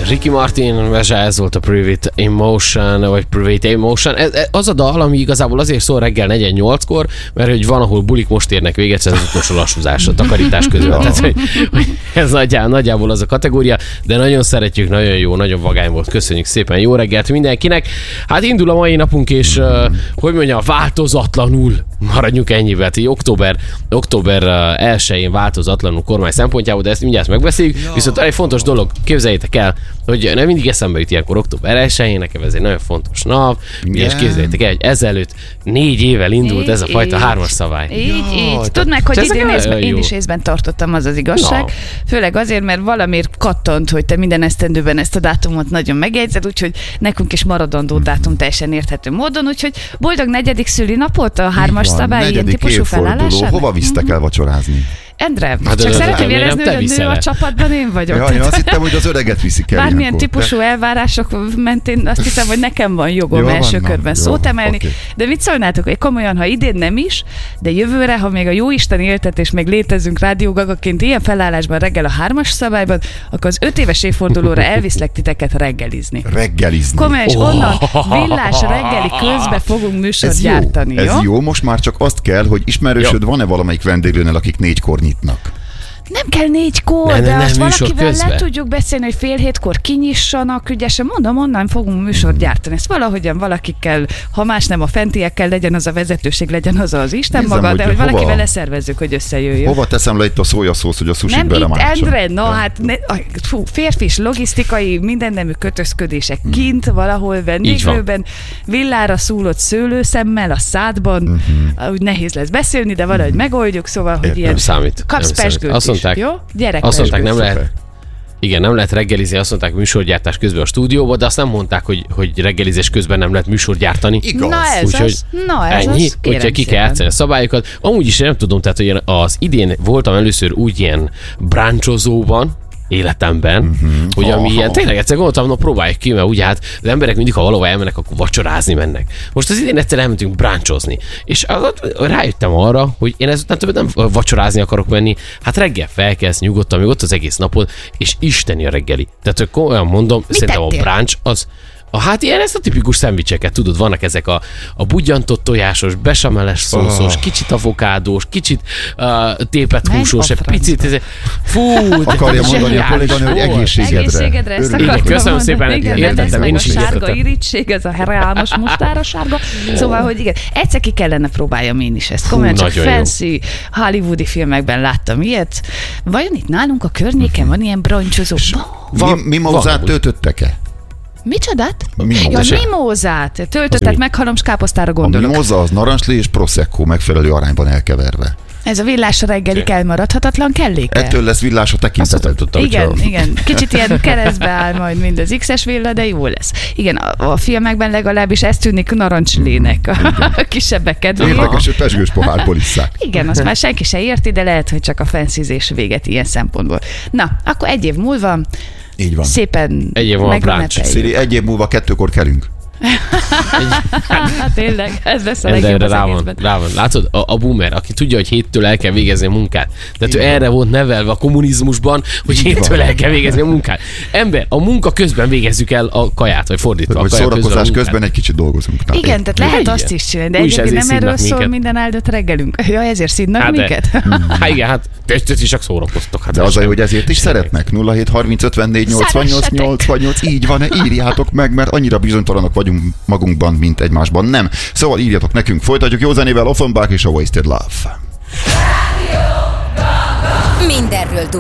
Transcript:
Ricky Martin, ez volt a Private Emotion, vagy Private Emotion. Az a dal, ami igazából azért szól reggel 4-8-kor, mert hogy van, ahol bulik most érnek véget, ez az utolsó lassúzás a takarítás közben. Tehát, hogy ez nagyjából az a kategória, de nagyon szeretjük, nagyon jó, nagyon vagány volt. Köszönjük szépen, jó reggelt mindenkinek. Hát indul a mai napunk, és hogy mondjam, változatlanul maradjunk ennyivel. Így október 1-én változatlanul kormány szempontjából, de ezt mindjárt megbeszéljük. Viszont egy fontos dolog, képzeljétek el, hogy nem mindig eszembe jut ilyenkor október 1-én, nekem ez egy nagyon fontos nap, és képzeljétek el, hogy ezelőtt 4 évvel indult ez a fajta 3-as szabály. Így. Tudd meg, hogy idén én is észben tartottam, az az igazság. No. Főleg azért, mert valamiért kattant, hogy te minden esztendőben ezt a dátumot nagyon megjegyzed, úgyhogy nekünk is maradandó dátum teljesen érthető módon, úgyhogy boldog 4. szülinapot a 3-as szabály ilyen típusú felállásán. Hova visztek el vacsorázni? Endre, csak szeretném jelezni, hogy a nő a csapatban én vagyok. Ja, én azt hittem, hogy az öreget viszik el. Bármilyen típusú elvárások mentén azt hiszem, hogy nekem van jogom első körben szót emelni. Okay. De mit szólnátok, hogy komolyan, ha idén nem is, de jövőre, ha még a jóisten éltet, és még létezünk rádiógagaként ilyen felállásban reggel a 3-as szabályban, akkor az 5 éves évfordulóra elviszlek titeket reggelizni. Komolyan, és onnan villás reggeli közbe fogunk műsort gyártani, jó? Ez jó, most már csak azt kell, hogy ismerősöd van-e valamelyik vendéglőnél, akik 4-kor nyitnak? Nem kell 4-kor, de azt valakivel le tudjuk beszélni, hogy 6:30 kinyissanak, ügyesen, mondom, onnan fogunk műsort gyártani. Ezt valahogyan valakikkel, ha más nem a fentiekkel, legyen az a vezetőség, legyen az az Isten maga, de hogy valakivel leszervezzük, hogy összejöjjön. Hova teszem le itt a szójaszósz, hogy a sushit belemártson? Nem itt, Endre, hát férfis, logisztikai, mindennemű kötözködések kint, valahol vendéglőben, villára szúlott szőlőszemmel a szádban, úgy nehéz lesz beszélni, de valahogy megoldjuk, szóval, hogy ilyen kapsz pesgőt. Jó? Azt mondták, nem lehet reggelizni, azt mondták műsorgyártás közben a stúdióba, de azt nem mondták, hogy reggelizés közben nem lehet műsort gyártani. Igaz. Na ez ennyi, az, hogyha ki kell játszani a szabályokat. Amúgy is nem tudom, tehát hogy az idén voltam először úgy ilyen bráncsozóban, életemben, hogy ami ilyen, tényleg egyszer gondoltam, próbáljuk ki, mert ugye hát az emberek mindig, ha valahol elmennek, akkor vacsorázni mennek. Most az idén egyszer elmentünk bráncsozni, és rájöttem arra, hogy én ezután többet nem vacsorázni akarok menni, hát reggel felkelsz nyugodtan, még ott az egész napon, és isteni a reggeli. Tehát olyan mondom, szerintem a bráncs az, hát ilyen ezt a tipikus szendvicseket, tudod, vannak ezek a budjantott tojásos, besameles szószos, kicsit avokádós, kicsit tépett húsos, egy picit, akarja mondani a kolléganő, hogy egészségedre. Ezt akartam köszönöm szépen, értettem, én is a sárga irítség, ez a reálmas mustára sárga. Szóval, hogy igen, egyszer ki kellene próbáljam én is ezt. Komolyan csak fancy hollywoodi filmekben láttam ilyet. Vajon itt nálunk a környéken van ilyen brancsozó? Mimózát töltöttek-e? Micsodát? Mimózát. Töltöttet meghalom, káposztára gondolok. A mimóza az narancslé és prosecco megfelelő arányban elkeverve. Ez a villás reggelig elmaradhatatlan kelléke? Ettől lesz villás a tekintetet. Igen. Kicsit ilyen keresztbe áll majd mind az X-es villa, de jó lesz. Igen, a filmekben legalábbis ez tűnik narancslének a kisebbek kedvéért. Érdekes, hogy pezsgős pohárból isszák. Igen, azt már senki se érti, de lehet, hogy csak a fancyzés véget ilyen szempontból. Na, akkor 1 év múlva így van. Szépen egy év múlva bráncs. Széri, 1 év múlva 2-kor kelünk. Tényleg, ez lesz a legjobb az egészben. Rá van. Látod, a boomer, aki tudja, hogy 7-től el kell végezni a munkát. Tehát ő erre volt nevelve a kommunizmusban, hogy 7-től el kell végezni a munkát. Ember, a munka közben végezzük el a kaját, vagy fordítva. Vagy szórakozás közben egy kicsit dolgozunk. Igen, tehát lehet azt is csinálni, de egyébként nem erről szól minden áldott reggelünk. Ja, ezért szidnak minket? Hát igen, hát testet is csak szórakoztok. De az a jó, hogy ezért is szeretnek. 07 30 54 88 88, így van, írjátok meg, mert annyira bizonytalanok vagyunk magunkban, mint egymásban. Nem. Szóval írjatok nekünk. Folytatjuk jó zenével, Offenbach és a Wasted Love. Mindenről